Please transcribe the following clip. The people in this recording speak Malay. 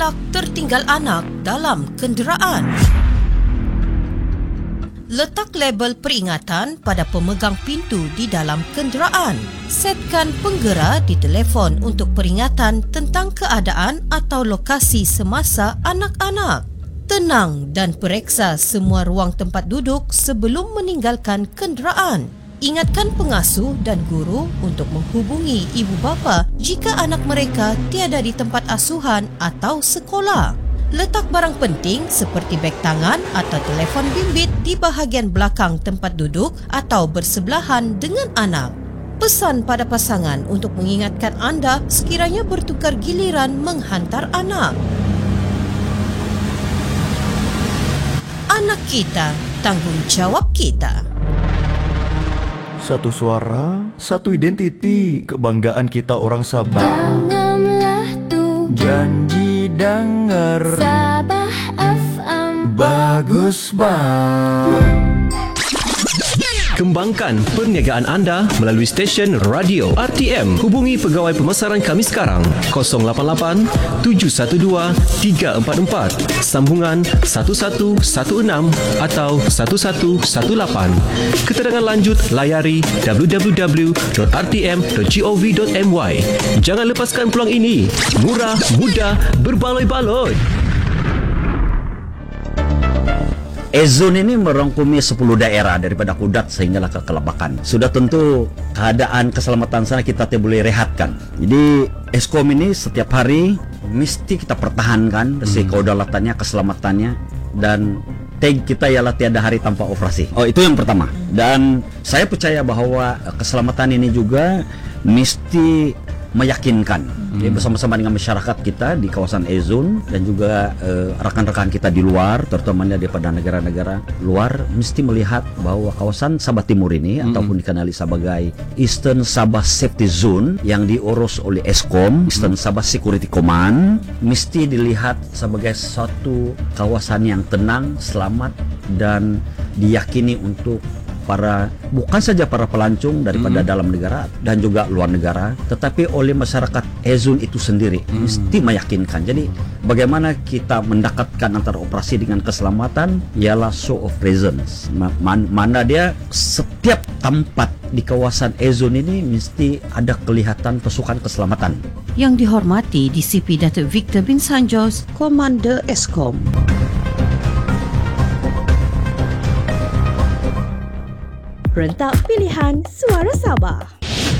elak tertinggal anak dalam kenderaan. Letak label peringatan pada pemegang pintu di dalam kenderaan. Setkan penggera di telefon untuk peringatan tentang keadaan atau lokasi semasa anak-anak. Tenang dan periksa semua ruang tempat duduk sebelum meninggalkan kenderaan. Ingatkan pengasuh dan guru untuk menghubungi ibu bapa jika anak mereka tiada di tempat asuhan atau sekolah. Letak barang penting seperti beg tangan atau telefon bimbit di bahagian belakang tempat duduk atau bersebelahan dengan anak. Pesan pada pasangan untuk mengingatkan anda sekiranya bertukar giliran menghantar anak. Anak kita, tanggungjawab kita. Satu suara, satu identiti, kebanggaan kita orang Sabah. Tanamlah tu Janji dengar Sabah FM. bagus bang. Kembangkan perniagaan anda melalui stesen radio RTM. Hubungi pegawai pemasaran kami sekarang 088 712 344 sambungan 1116 atau 1118. Keterangan lanjut layari www.rtm.gov.my. Jangan lepaskan peluang ini. Murah, mudah, berbaloi-baloi. Ezon ini merangkumi 10 daerah daripada Kudat sehinggalah ke Kelabakan. Sudah tentu keadaan keselamatan sana kita tidak boleh rehatkan. Jadi Eskom ini setiap hari mesti kita pertahankan kedaulatannya, keselamatannya, dan tag kita ialah tiada hari tanpa operasi. Oh, itu yang pertama. Dan saya percaya bahwa keselamatan ini juga mesti meyakinkan bersama-sama dengan masyarakat kita di kawasan Ezon dan juga rakan-rakan kita di luar, terutamanya daripada negara-negara luar, mesti melihat bahwa kawasan Sabah Timur ini ataupun dikenali sebagai Eastern Sabah Safety Zone yang diurus oleh Eskom, Eastern Sabah Security Command, mesti dilihat sebagai satu kawasan yang tenang, selamat, dan diyakini untuk bukan saja para pelancong daripada dalam negara dan juga luar negara, tetapi oleh masyarakat Ezon itu sendiri mesti meyakinkan. Jadi bagaimana kita mendekatkan antara operasi dengan keselamatan ialah show of presence. Mana dia setiap tempat di kawasan Ezon ini mesti ada kelihatan pasukan keselamatan. Yang dihormati DCP Datuk Victor bin Sanjos, Komander Eskom. Rentak pilihan Suara Sabah.